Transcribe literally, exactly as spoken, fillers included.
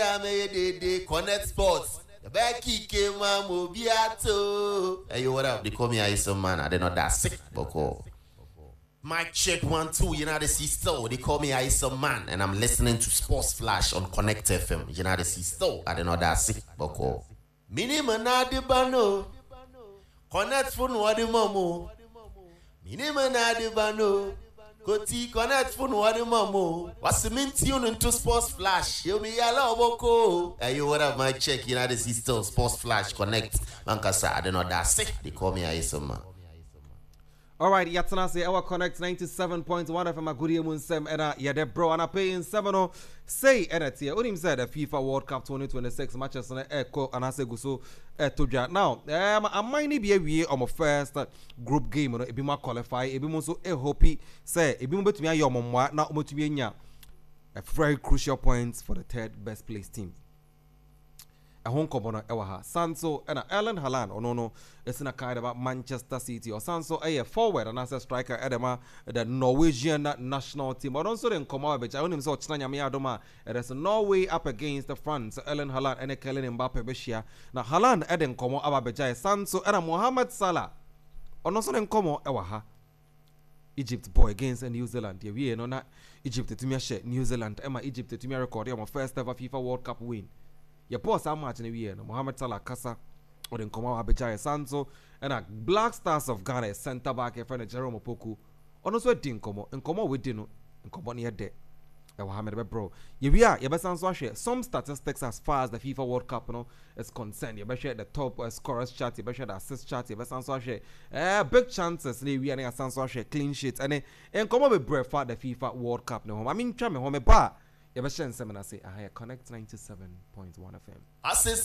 ya me de de Connect Sports. The Becky came on Mobiato. Hey, what up? They call me Aisa Man. I didn't know that sick boko. Mic check one two. You know the sister. They call me Aisa Man, and I'm listening to Sports Flash on Connect F M. You know the sister. I didn't know that sick boko. Mini manade bano. Connect phone wadi mamo. Mini manade bano. Koti Connect phone wadi mamo. What's the main tune into Sports Flash? You me yellow boko. Hey, you what up? My check. You know the sister. Sports Flash Connect. Mankasa. I don't know that sick. They call me Aisa Man. All right, Yatsana say our Connect ninety-seven point one F M Agudi Munsem and yeah, the bro and I pay in seven say and it's here. Unim said the FIFA World Cup twenty twenty-six matches on echo and I say go so to now. Um, I might be a year on my first group game. It be more qualify. It be more so a hope say it be more to me your mom now to be a very crucial points for the third best placed team. A home commoner ewaha Sanso and Erling Haaland or no no it's in a kind about Manchester City or Sanso a forward and as a striker Edema the Norwegian national team but also then come out which I only saw China Miadoma there's Norway up against the France Erling Haaland and Kylian Mbappe Beshia now Haaland Eden come out Abajay Sanso and Mohamed Salah or also then come out ewaha Egypt boy against New Zealand yeah we know not Egypt to me share New Zealand Emma Egypt to me record my first ever FIFA World Cup win. Your boss how much in the year? Mohamed Salah Kasa or then come out Abijay Sanso and a Black Stars of Ghana centre back a friend Jerome Opoku. On also didn't come and come out with Dino and come on here there. Mohamed bro. You we are you best answer share some statistics as far as the FIFA World Cup you know, is concerned. You better share the top uh, scorers chart, you better share the assist chart, you best answer share uh, big chances we are answer share clean sheets and and come out with breath for the FIFA World Cup no. I mean try me home bar. You better share and say I Connect ninety-seven point one F M.